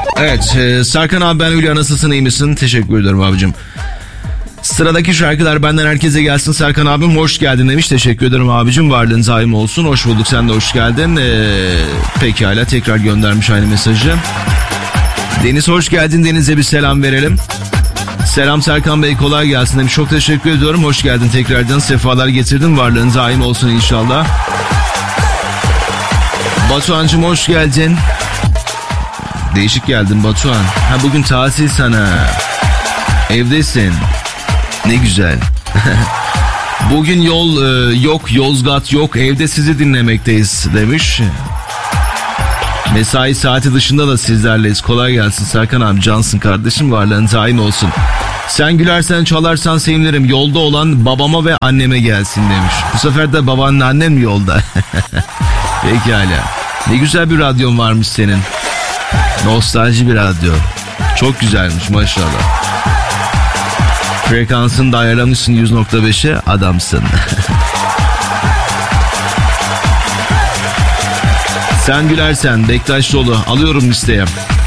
Evet, Serkan abi ben Hülya, nasılsın, iyi misin? Teşekkür ederim abicim. Sıradaki şarkılar benden herkese gelsin. Serkan abim hoş geldin demiş. Teşekkür ederim abicim. Varlığın daim olsun. Hoş bulduk. Sen de hoş geldin. Pekala, tekrar göndermiş aynı mesajı. Deniz hoş geldin. Deniz'e bir selam verelim. Selam Serkan Bey, kolay gelsin demiş. Çok teşekkür ediyorum. Hoş geldin tekrardan. Sefalar getirdin. Varlığın daim olsun inşallah. Batuhan'cığım hoş geldin. Değişik geldin Batuhan. Ha, bugün tatil sana. Evdesin. Ne güzel. Bugün yol yok, Yozgat yok, evde sizi dinlemekteyiz demiş. Mesai saati dışında da sizlerleyiz. Kolay gelsin Serkan abi, cansın kardeşim, varlığın daim olsun. Sen gülersen çalarsan sevinirim, yolda olan babama ve anneme gelsin demiş. Bu sefer de babanla annen mi yolda? Pekala. Ne güzel bir radyon varmış senin. Nostalji bir radyo. Çok güzelmiş maşallah. Frekansını da ayarlamışsın 100.5'e, adamsın. Sen gülersen Bektaş Dolu alıyorum listeye.